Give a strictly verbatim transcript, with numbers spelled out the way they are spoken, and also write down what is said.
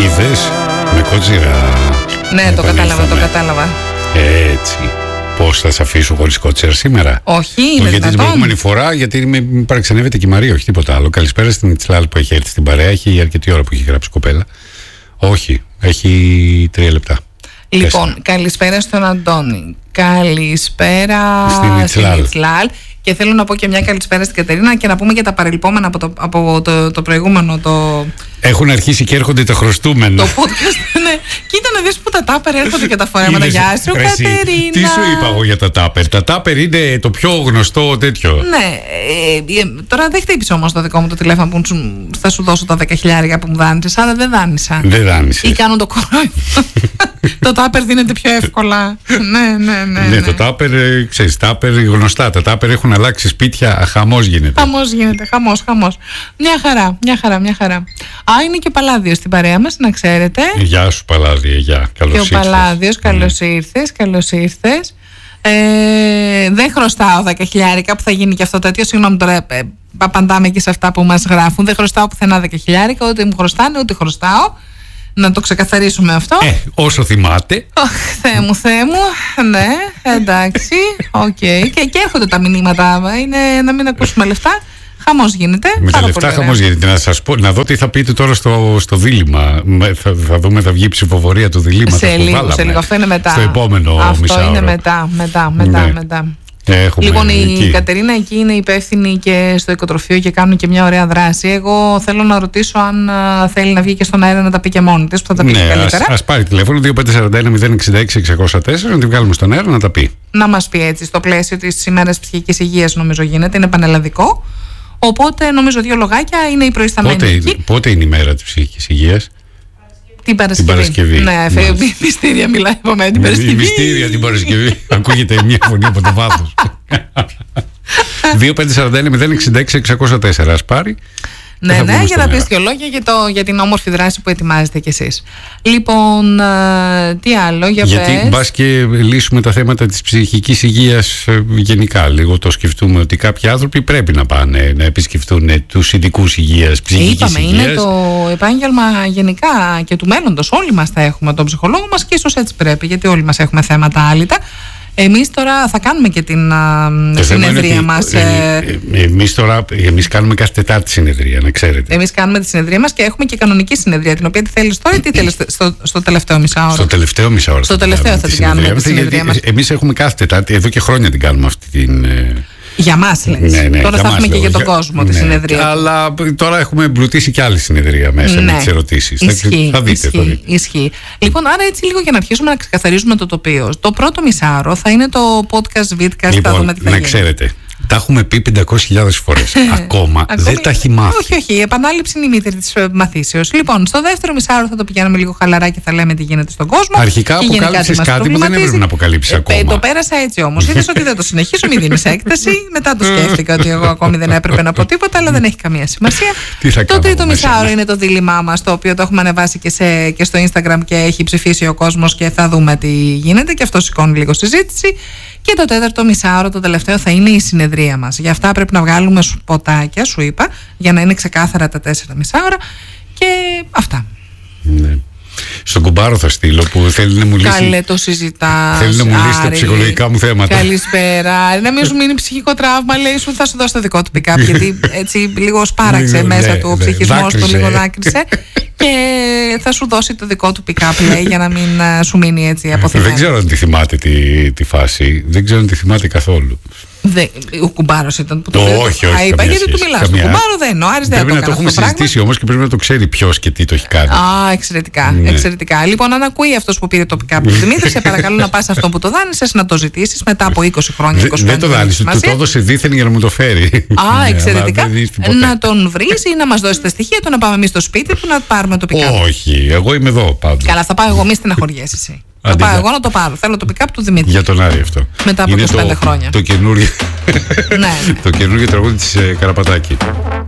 Είδες με κότσιρα. Ναι, το κατάλαβα, το κατάλαβα. Έτσι. Πώς θα σε αφήσω χωρίς κότσιρα σήμερα? Όχι, είναι γιατί δυνατόν. την προηγούμενη φορά, γιατί με παραξενεύεται και η Μαρία, όχι τίποτα άλλο. Καλησπέρα στην Ιτσλάλ που έχει έρθει στην παρέα. Έχει αρκετή ώρα που έχει γράψει κοπέλα. Όχι, έχει τρία λεπτά. Λοιπόν, Τέσσερα. καλησπέρα στον Αντώνη. Καλησπέρα Στην Ιτσλάλ. Ιτσλάλ. Και θέλω να πω και μια καλησπέρα στην Κατερίνα και να πούμε και τα παρελπόμενα από το, από το, το προηγούμενο. Το... Έχουν αρχίσει και έρχονται τα χρωστούμενα. Το podcast, ναι. Κοίτα να δεις που τα τάπερ έρχονται και τα φορέματα. Γεια σου, Ρε, εσύ, Κατερίνα. τι σου είπα εγώ για τα τάπερ? Τα τάπερ είναι το πιο γνωστό τέτοιο. Ναι. Ε, ε, τώρα δεν χτύπησε όμως το δικό μου το τηλέφωνο που σου, θα σου δώσω τα δέκα χιλιάρικα που μου δάνεισες. Άρα δεν δάνεισα. Δεν δάνεισε. Ή κάνουν το κορόιδο. Το τάπερ δίνεται πιο εύκολα. Ναι, ναι, ναι. Ναι, το τάπερ, ε, ξέρεις, τάπερ γνωστά. Τα τάπερ έχουν αλλάξει σπίτια, χαμός γίνεται. Χαμός γίνεται, χαμός, χαμός. Μια χαρά, μια χαρά, μια χαρά. Α, είναι και ο Παλάδιος στην παρέα μας, να ξέρετε. Γεια σου Παλάδια, γεια. Καλώς Και ο ήρθες. Παλάδιος, καλώς ήρθες, καλώς ήρθες. Ε, δεν χρωστάω δέκα χιλιάρικα που θα γίνει και αυτό τέτοιο. Συγγνώμη τώρα, ε, απαντάμε και σε αυτά που μας γράφουν. Δεν χρωστάω πουθενά δέκα χιλιάρικα, ούτε μου χρωστάνε, ούτε χρωστάω. Να το ξεκαθαρίσουμε αυτό. Ε, όσο θυμάται. Αχ, Θεέ μου, Θεέ μου. Ναι, εντάξει. Οκ. Okay. Και, και έρχονται τα μηνύματα. Είναι να μην ακούσουμε λεφτά. Χαμός γίνεται. Με τα λεφτά χαμός γίνεται. Να σας πω, να δω τι θα πείτε τώρα στο, στο δίλημμα. Θα, θα δούμε, θα βγει η ψηφοφορία του διλήμματος. Σε λίγο, σε λίγο. Αυτό είναι μετά. Στο επόμενο Αυτό μισάωρο. είναι μετά, μετά, μετά, Ναι. μετά. Έχουμε Λοιπόν, η εκεί. Κατερίνα εκεί είναι υπεύθυνη και στο οικοτροφείο και κάνουν και μια ωραία δράση. Εγώ θέλω να ρωτήσω αν α, θέλει να βγει και στον αέρα να τα πει και μόνη της, που θα τα πει Ναι, και καλύτερα. ας, ας πάρει τηλέφωνο δύο πέντε τέσσερα ένα μηδέν έξι έξι εξακόσια τέσσερα να τη βγάλουμε στον αέρα να τα πει. Να μας πει έτσι, στο πλαίσιο της ημέρας ψυχικής υγείας, νομίζω γίνεται, είναι πανελλαδικό. Οπότε νομίζω δύο λογάκια είναι η προϊσταμένη. Πότε, εκεί. πότε είναι η μέρα της ψυχικής υγείας? Την Παρασκευή. Την Παρασκευή. Ναι, φε, μυστήρια μιλάει από μένα την Παρασκευή. Μυστήρια την Παρασκευή. Ακούγεται μια φωνή από το βάθος. δύο πέντε τέσσερα ένα μηδέν έξι έξι εξακόσια τέσσερα. Ας πάρει. Ναι, θα ναι, πούμε για στον να πεις αέρα. δύο λόγια για, το, για την όμορφη δράση που ετοιμάζετε κι εσείς. Λοιπόν, ε, τι άλλο, για Γιατί πες. μπας και λύσουμε τα θέματα της ψυχικής υγείας ε, γενικά. Λίγο το σκεφτούμε ότι κάποιοι άνθρωποι πρέπει να πάνε να επισκεφτούν ε, τους ειδικούς υγείας, ψυχικής Είπαμε, υγείας. είναι το επάγγελμα γενικά και του μέλλοντος. Όλοι μας θα έχουμε τον ψυχολόγο μας και ίσως έτσι πρέπει, γιατί όλοι μας έχουμε θέματα άλυτα. Εμείς τώρα θα κάνουμε και την α, Το θέμα είναι συνεδρία ότι, μας. ε, Ε, ε, εμείς τώρα εμείς κάνουμε κάθε Τετάρτη συνεδρία, να ξέρετε. Εμείς κάνουμε τη συνεδρία μας και έχουμε και κανονική συνεδρία. Την οποία τι θέλεις τώρα ή τι θέλεις στο, στο τελευταίο μισάωρο. Στο τελευταίο μισάωρο. Στο τελευταίο θα την κάνουμε τη συνεδρία μας. Εμείς έχουμε κάθε Τετάρτη, εδώ και χρόνια την κάνουμε αυτή την. ε, Για μας λες. Ναι, ναι, τώρα για θα μας έχουμε και λέω. για τον Για- κόσμο τη ναι. συνεδρία. Αλλά τώρα έχουμε εμπλουτίσει και άλλη συνεδρία μέσα Ναι. με τις ερωτήσεις. Ισχύει, θα δείτε, ισχύει, θα δείτε. ισχύει. Λοιπόν, άρα έτσι λίγο για να αρχίσουμε να ξεκαθαρίζουμε το τοπίο. Το πρώτο μισάωρο θα είναι το podcast Vidcast. Θα Λοιπόν, δούμε τι θα να γίνει. ξέρετε, τα έχουμε πει πεντακόσιες χιλιάδες φορές. Ακόμα δεν Ακόμη- τα έχει μάθει. Όχι, όχι. Η επανάληψη είναι η μήτρη τη μαθήσεως. Λοιπόν, στο δεύτερο μισάωρο θα το πηγαίνουμε λίγο χαλαρά και θα λέμε τι γίνεται στον κόσμο. Αρχικά και γενικά αποκάλυψες τι μας κάτι που δεν προβληματίζει. έπρεπε να αποκαλύψεις Ε, ακόμα. Το πέρασα έτσι όμως. Είδες ότι δεν το συνεχίζω, μην δίνεις έκταση. Μετά το σκέφτηκα ότι εγώ ακόμη δεν έπρεπε να πω τίποτα, αλλά δεν έχει καμία σημασία. Τι θα Το κάνω τρίτο εγώ με μισάωρο σένα. είναι το δίλημά μας, το οποίο το έχουμε ανεβάσει και, σε, και στο Instagram και έχει ψηφίσει ο κόσμος και θα δούμε τι γίνεται. Και αυτό σηκώνει λίγο συζήτηση. Και το τέταρτο μισάωρο, το τελευταίο, θα είναι η συνεδρία μας. Γι' αυτά πρέπει να βγάλουμε σποτάκια, σου είπα, για να είναι ξεκάθαρα τα τέσσερα μισάωρα. Και αυτά. Ναι. Στον κουμπάρο θα στείλω που θέλει να μου λύσει. Καλέ, το συζητάς. Θέλει να μου λύσει τα Άρη. ψυχολογικά μου θέματα. Καλησπέρα. Άρη, να μην σου μείνει ψυχικό τραύμα, λέει, σου θα σου δώσω το δικό του pick-up. Γιατί έτσι λίγο σπάραξε Λίγο, μέσα ναι, του ο ναι, ψυχισμός του, δάκρυσε. λίγο δάκρυσε. Και θα σου δώσει το δικό του pick-up, λέει, για να μην α, σου μείνει έτσι αποθυμένο. Δεν ξέρω αν τη θυμάται τη, τη φάση. Δεν ξέρω αν τη θυμάται καθόλου. Δε, ο κουμπάρος ήταν που το Το πήρε. όχι, όχι. Α, είπα, καμία γιατί του σχέση. μιλάς. Του Καμία. κουμπάρο δεν είναι. Ο Άρης δεν Πρέπει το να το έκανε έχουμε αυτό το πράγμα. συζητήσει όμως και πρέπει να το ξέρει ποιος και τι το έχει κάνει. Α, εξαιρετικά, Ναι. εξαιρετικά. Λοιπόν, αν ακούει αυτός που πήρε το pick-up του Δημήτρη, σε παρακαλώ να πας σε αυτό που το δάνεισες, να το ζητήσεις μετά από είκοσι χρόνια, Δε- είκοσι πέντε. Δεν το δάνεισε, του το έδωσε δίθεν για να μου το φέρει. Α, Ναι, εξαιρετικά. αλλά δεν δείχνει ποτέ. Να τον βρεις ή να μας δώσει τα στοιχεία του, να πάμε εμείς στο σπίτι του να πάρουμε το pick-up. Όχι, εγώ είμαι εδώ πάντως. Καλά, θα πάω εγώ, μη στεναχωριέσαι εσύ. Θα Άντε, πάω για. εγώ να το πάρω. Θέλω το pick-up του Δημήτρη. Για τον Άρη αυτό. Μετά από Είναι είκοσι πέντε το, χρόνια. Το καινούργιο, Ναι. το καινούργιο τραγούδι της ε, Καραπατάκη.